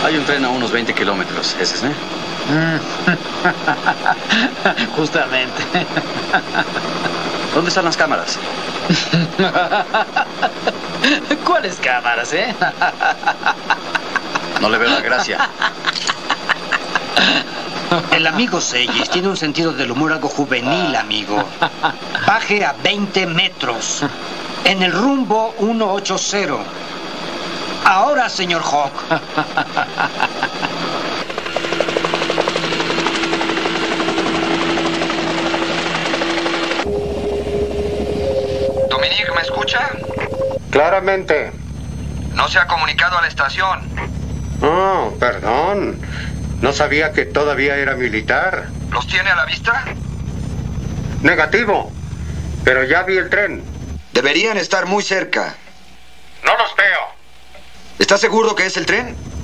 Hay un tren a unos 20 kilómetros, ese es, ¿eh? Justamente. ¿Dónde están las cámaras? ¿Cuáles cámaras, eh? No le veo la gracia. El amigo Selles tiene un sentido del humor algo juvenil, amigo. Baje a 20 metros. En el rumbo 180. Ahora, señor Hawk. Dominique, ¿me escucha? Claramente. No se ha comunicado a la estación. Oh, perdón. No sabía que todavía era militar. ¿Los tiene a la vista? Negativo. Pero ya vi el tren. Deberían estar muy cerca. No los veo. ¿Está seguro que es el tren?